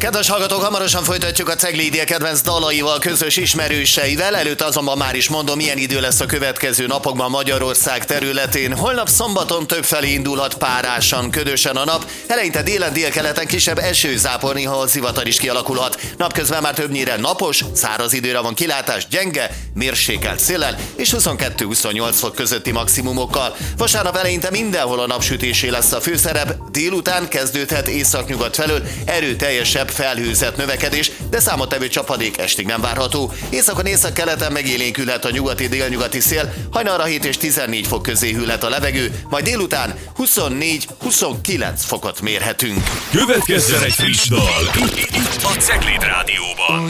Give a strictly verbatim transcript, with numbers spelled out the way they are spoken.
Kedves hallgatók, hamarosan folytatjuk a Ceglédia kedvenc dalaival, közös ismerőseivel. Előtt azonban már is mondom, milyen idő lesz a következő napokban Magyarország területén. Holnap szombaton többfelé indulhat párásan, ködösen a nap. Eleinte délen, délkeleten kisebb esőzápor, néha zivatar is kialakulhat. Napközben már többnyire napos, száraz időre van kilátás, gyenge, mérsékelt széllel és huszonkettő-huszonnyolc fok közötti maximumokkal. Vasárnap eleinte mindenhol a napsütésé lesz a főszerep, délután kezdődhet északnyugat felől erőteljesebb felhőzett növekedés, de számottevő csapadék estig nem várható. Északon északkeleten megélénkülhet a nyugati-délnyugati szél, hajnalra hét és tizennégy fok közé hűlhet a levegő, majd délután huszonnégy-huszonkilenc fokot mérhetünk. Következzen egy friss dal itt a Cegléd Rádióban.